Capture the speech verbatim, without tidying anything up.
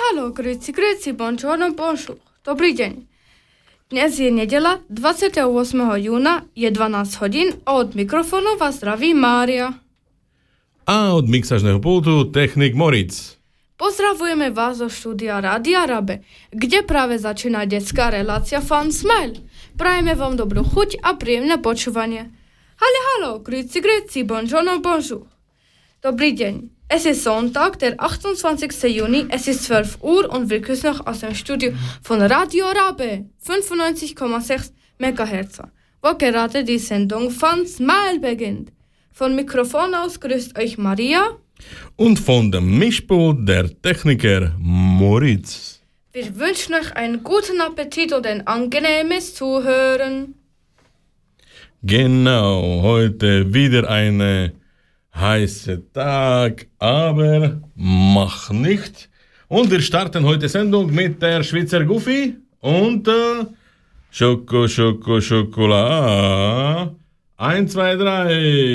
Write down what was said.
halo, grüezi, grüezi, buongiorno, bonjour. Dobrý deň. Dnes je nedeľa, dvadsiateho ôsmeho júna, je dvanásť hodín a od mikrofónu vás zdraví Mária. A od mixažného pultu technik Moritz. Pozdravujeme vás zo štúdia Rádia Rabe, kde práve začína detská relácia Fun Smile. Prajeme vám dobrú chuť a príjemné počúvanie. Hallo, hallo, grüezi, grüezi, buongiorno, bonjour. Dobrý deň. Es ist Sonntag, der achtundzwanzigsten Juni, es ist zwölf Uhr und wir grüßen euch aus dem Studio von Radio Rabe, fünfundneunzig Komma sechs Megahertz, wo gerade die Sendung Fun Smile beginnt. Von Mikrofon aus grüßt euch Maria und von dem Mischpult der Techniker Moritz. Wir wünschen euch einen guten Appetit und ein angenehmes Zuhören. Genau, heute wieder eine heiße Tag, aber mach nicht. Und wir starten heute Sendung mit der Schweizer Goofy und äh, Schoko, Schoko, Schokolade. Eins, zwei, drei.